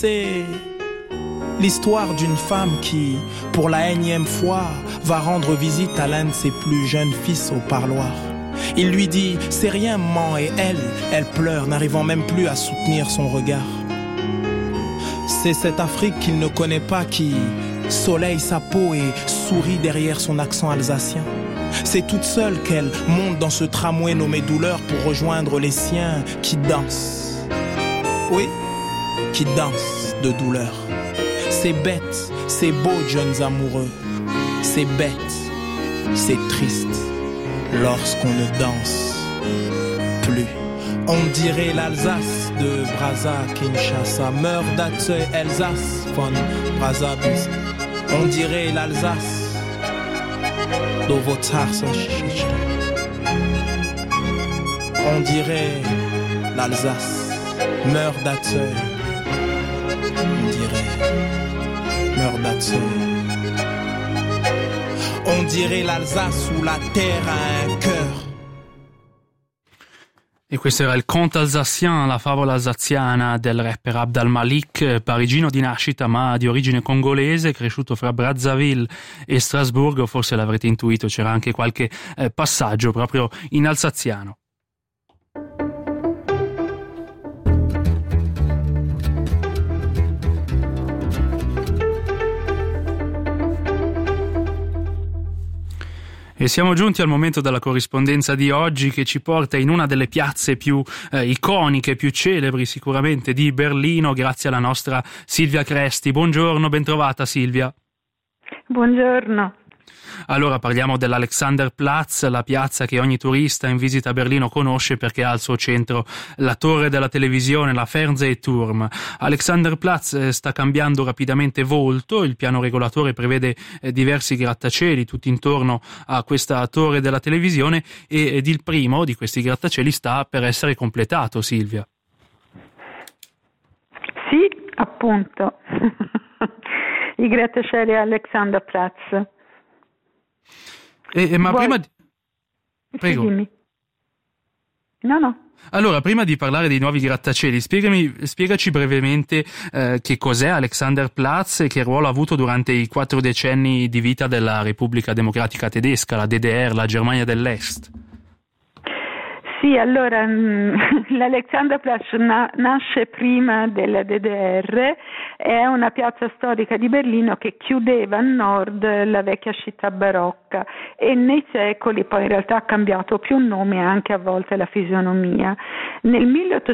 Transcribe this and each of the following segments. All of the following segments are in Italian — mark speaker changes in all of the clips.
Speaker 1: C'est l'histoire d'une femme qui, pour la énième fois, va rendre visite à l'un de ses plus jeunes fils au parloir. Il lui dit « c'est rien, maman » et elle pleure, n'arrivant même plus à soutenir son regard. C'est cette Afrique qu'il ne connaît pas qui soleille sa peau et sourit derrière son accent alsacien. C'est toute seule qu'elle monte dans ce tramway nommé douleur pour rejoindre les siens qui dansent. Oui, qui dansent de douleur. C'est bête, c'est beau, jeunes amoureux. C'est bête, c'est triste lorsqu'on ne danse plus. On dirait l'Alsace de Brazza, Kinshasa, Mördatzeu, Elsace, von Brazzaville. On dirait l'Alsace de Votsarsochichte. On dirait l'Alsace, Mördatzeu. On dirait Mördatzeu. On dirait l'Alsace où la terre a un cœur.
Speaker 2: E questo era il conte alsacien, la favola alsaziana del rapper Abd al-Malik, parigino di nascita ma di origine congolese, cresciuto fra Brazzaville e Strasburgo. Forse l'avrete intuito, c'era anche qualche passaggio proprio in alsaziano. E siamo giunti al momento della corrispondenza di oggi, che ci porta in una delle piazze più iconiche, più celebri sicuramente di Berlino, grazie alla nostra Silvia Cresti. Buongiorno, bentrovata Silvia.
Speaker 3: Buongiorno.
Speaker 2: Allora parliamo dell'Alexanderplatz, la piazza che ogni turista in visita a Berlino conosce perché ha al suo centro la torre della televisione, la Fernsehturm. Alexanderplatz sta cambiando rapidamente volto, il piano regolatore prevede diversi grattacieli tutti intorno a questa torre della televisione ed il primo di questi grattacieli sta per essere completato, Silvia.
Speaker 3: Sì, appunto, i grattacieli Alexanderplatz.
Speaker 2: Ma prima di... Prego.
Speaker 3: Dimmi. No.
Speaker 2: Allora, prima di parlare dei nuovi grattacieli, spiegaci brevemente che cos'è Alexanderplatz e che ruolo ha avuto durante i 4 decenni di vita della Repubblica Democratica Tedesca, la DDR, la Germania dell'Est.
Speaker 3: Sì, allora l'Alexanderplatz nasce prima della DDR, è una piazza storica di Berlino che chiudeva a nord la vecchia città barocca e nei secoli poi in realtà ha cambiato più nome e anche a volte la fisionomia. Nel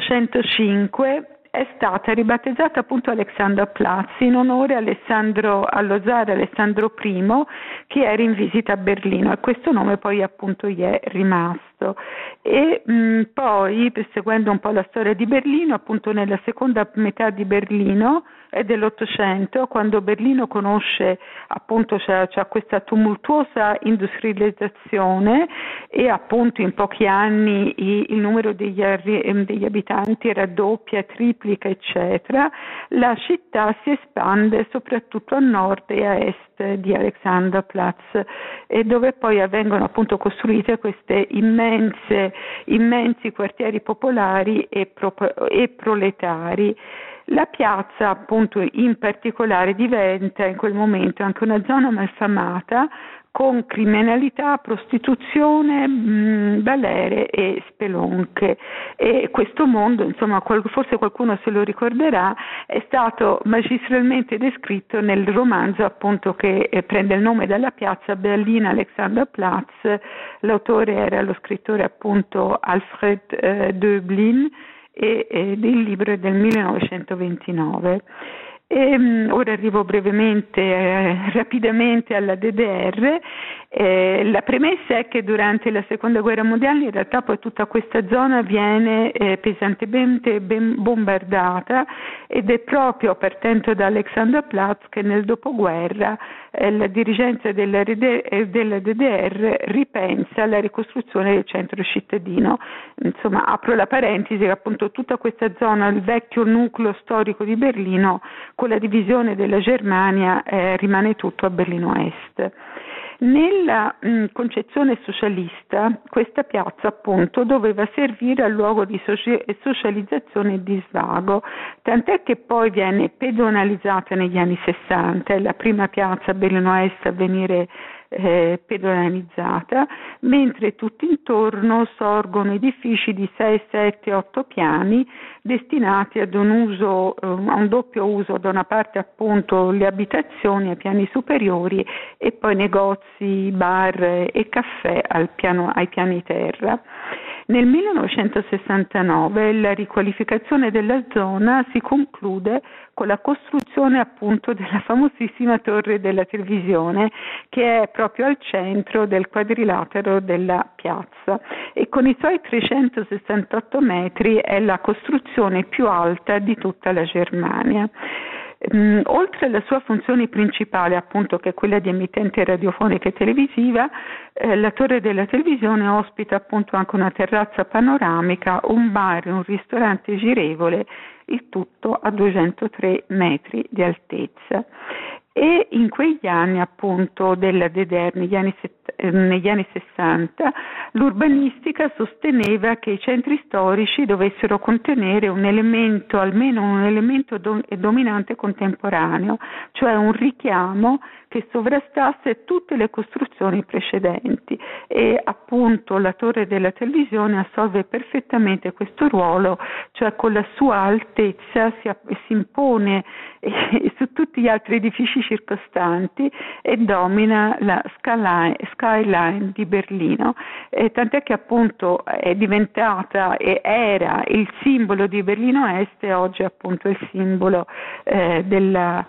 Speaker 3: 1805 è stata ribattezzata appunto Alexanderplatz in onore allo zar Alessandro I che era in visita a Berlino e questo nome poi appunto gli è rimasto. E poi, seguendo un po' la storia di Berlino, appunto nella seconda metà di Berlino dell'Ottocento, quando Berlino conosce appunto c'è questa tumultuosa industrializzazione e appunto in pochi anni il numero degli abitanti raddoppia, triplica eccetera, la città si espande soprattutto a nord e a est di Alexanderplatz e dove poi vengono appunto costruite queste immensi quartieri popolari e proletari. La piazza appunto in particolare diventa in quel momento anche una zona malfamata con criminalità, prostituzione, balere e spelonche e questo mondo, insomma, forse qualcuno se lo ricorderà, è stato magistralmente descritto nel romanzo appunto che prende il nome dalla piazza Berlin Alexanderplatz. L'autore era lo scrittore appunto Alfred Döblin e il libro è del 1929. Ora arrivo rapidamente alla DDR. La premessa è che durante la seconda guerra mondiale in realtà poi tutta questa zona viene pesantemente bombardata ed è proprio partendo da Alexanderplatz che nel dopoguerra la dirigenza della DDR ripensa alla ricostruzione del centro cittadino. Insomma, apro la parentesi, appunto tutta questa zona, il vecchio nucleo storico di Berlino, con la divisione della Germania rimane tutto a Berlino Est. Nella concezione socialista questa piazza appunto doveva servire a luogo di socializzazione e di svago, tant'è che poi viene pedonalizzata negli anni 60, è la prima piazza a Berlino Est a venire pedonalizzata, mentre tutto intorno sorgono edifici di 6, 7, 8 piani destinati ad un doppio uso, da una parte appunto le abitazioni ai piani superiori e poi negozi, bar e caffè ai piani terra. Nel 1969 la riqualificazione della zona si conclude con la costruzione appunto della famosissima torre della televisione, che è proprio al centro del quadrilatero della piazza e con i suoi 368 metri è la costruzione più alta di tutta la Germania. Oltre alla sua funzione principale, appunto, che è quella di emittente radiofonica e televisiva, la torre della televisione ospita appunto anche una terrazza panoramica, un bar e un ristorante girevole, il tutto a 203 metri di altezza. E in quegli anni appunto della DDR, negli anni 60, l'urbanistica sosteneva che i centri storici dovessero contenere almeno un elemento dominante contemporaneo, cioè un richiamo che sovrastasse tutte le costruzioni precedenti, e appunto la torre della televisione assolve perfettamente questo ruolo, cioè con la sua altezza si impone su tutti gli altri edifici circostanti e domina la skyline di Berlino, tant'è che appunto è diventata e era il simbolo di Berlino Est e oggi appunto il simbolo della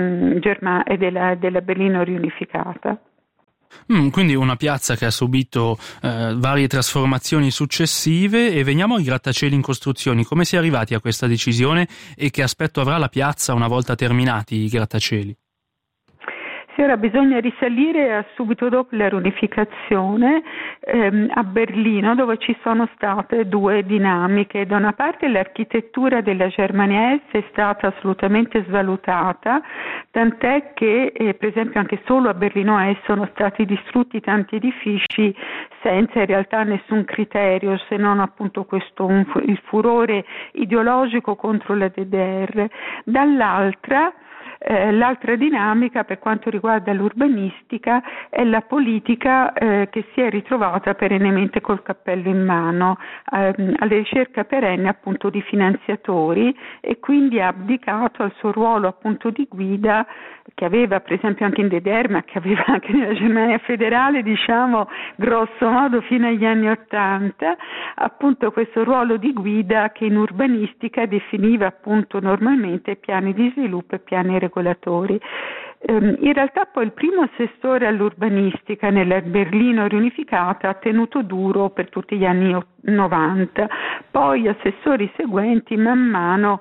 Speaker 3: Berlino riunificata.
Speaker 2: Quindi una piazza che ha subito varie trasformazioni successive. E veniamo ai grattacieli in costruzione. Come si è arrivati a questa decisione e che aspetto avrà la piazza una volta terminati i grattacieli?
Speaker 3: Sì, ora bisogna risalire a subito dopo la riunificazione a Berlino, dove ci sono state due dinamiche. Da una parte l'architettura della Germania Est è stata assolutamente svalutata, tant'è che per esempio anche solo a Berlino Est sono stati distrutti tanti edifici senza in realtà nessun criterio, se non appunto il furore ideologico contro la DDR. Dall'altra, l'altra dinamica per quanto riguarda l'urbanistica è la politica che si è ritrovata perennemente col cappello in mano alla ricerca perenne appunto di finanziatori, e quindi ha abdicato al suo ruolo appunto di guida che aveva per esempio anche in DDR, ma che aveva anche nella Germania federale, diciamo grosso modo fino agli anni '80, appunto questo ruolo di guida che in urbanistica definiva appunto normalmente piani di sviluppo e piani regolatori. In realtà poi il primo assessore all'urbanistica nella Berlino riunificata ha tenuto duro per tutti gli anni 90, poi gli assessori seguenti man mano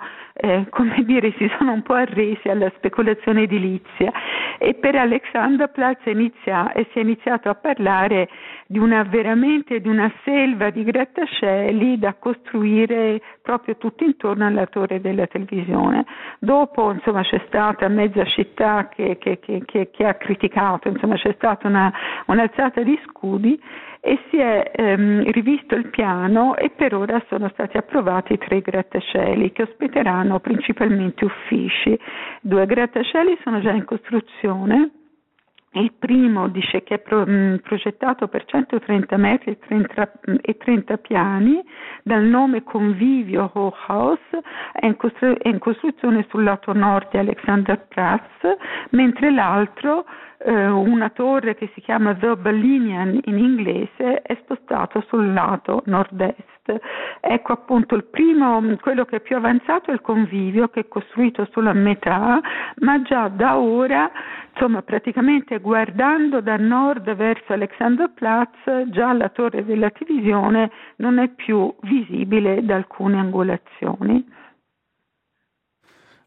Speaker 3: si sono un po' arresi alla speculazione edilizia, e per Alexanderplatz si è iniziato a parlare di una selva di grattacieli da costruire proprio tutto intorno alla torre della televisione. Dopo c'è stata mezza città che ha criticato, c'è stata un'alzata di scudi e si è rivisto il piano, e per ora sono stati approvati 3 grattacieli che ospiteranno principalmente uffici. 2 grattacieli sono già in costruzione. Il primo dice che è progettato per 130 metri e 30 piani, dal nome Convivio Hochhaus, è in costruzione sul lato nord di Alexanderplatz, mentre l'altro, una torre che si chiama The Berlinian in inglese, è spostato sul lato nord-est. Ecco appunto il primo, quello che è più avanzato è il Convivio, che è costruito solo a metà, ma già da ora, praticamente guardando da nord verso Alexanderplatz, già la torre della televisione non è più visibile da alcune angolazioni.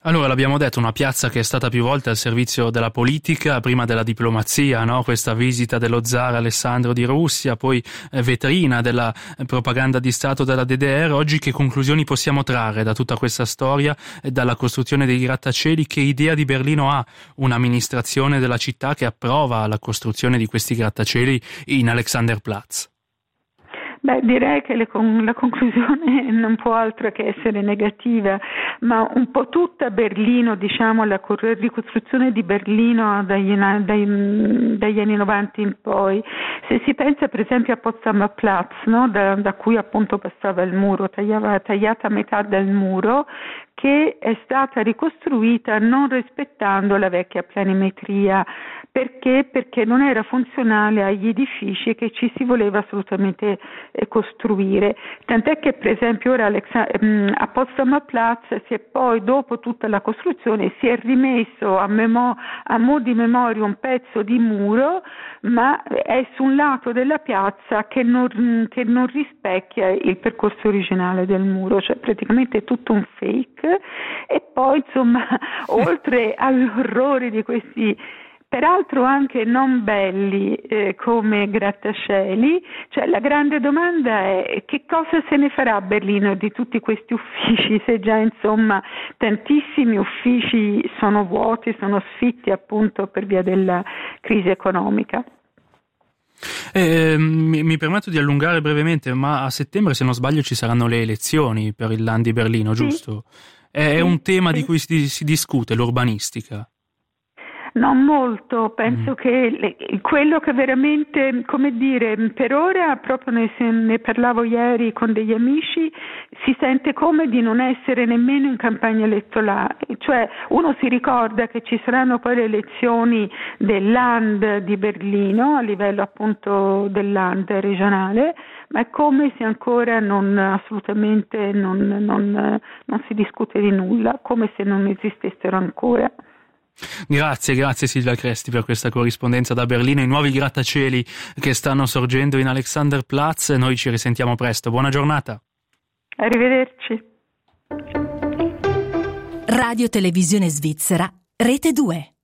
Speaker 2: Allora, l'abbiamo detto, una piazza che è stata più volte al servizio della politica, prima della diplomazia, no? Questa visita dello zar Alessandro di Russia, poi vetrina della propaganda di Stato della DDR. Oggi che conclusioni possiamo trarre da tutta questa storia e dalla costruzione dei grattacieli? Che idea di Berlino ha un'amministrazione della città che approva la costruzione di questi grattacieli in Alexanderplatz?
Speaker 3: Beh, direi che la conclusione non può altro che essere negativa, ma un po' tutta Berlino, diciamo, la ricostruzione di Berlino dagli anni 90 in poi. Se si pensa per esempio a Potsdamer Platz, no? da cui appunto passava il muro, tagliata a metà del muro, che è stata ricostruita non rispettando la vecchia planimetria. Perché? Perché non era funzionale agli edifici che ci si voleva assolutamente costruire. Tant'è che per esempio ora a Potsdamer Platz si è poi, dopo tutta la costruzione, si è rimesso a mo' di memoria un pezzo di muro, ma è su un lato della piazza che non rispecchia il percorso originale del muro, cioè praticamente è tutto un fake. E poi insomma, oltre all'orrore di questi peraltro anche non belli come grattacieli, cioè la grande domanda è: che cosa se ne farà a Berlino di tutti questi uffici, se già insomma tantissimi uffici sono vuoti, sono sfitti appunto per via della crisi economica.
Speaker 2: Mi permetto di allungare brevemente, ma a settembre, se non sbaglio, ci saranno le elezioni per il Land di Berlino, giusto? È un tema di cui si discute, l'urbanistica.
Speaker 3: Non molto, penso che quello che veramente, come dire, per ora, proprio ne parlavo ieri con degli amici, si sente come di non essere nemmeno in campagna elettorale, cioè uno si ricorda che ci saranno poi le elezioni del Land di Berlino a livello appunto del Land regionale, ma è come se ancora assolutamente non si discute di nulla, come se non esistessero ancora.
Speaker 2: Grazie Silvia Cresti per questa corrispondenza da Berlino, i nuovi grattacieli che stanno sorgendo in Alexanderplatz. Noi ci risentiamo presto, buona giornata.
Speaker 3: Arrivederci.
Speaker 4: Radio Televisione Svizzera, Rete 2.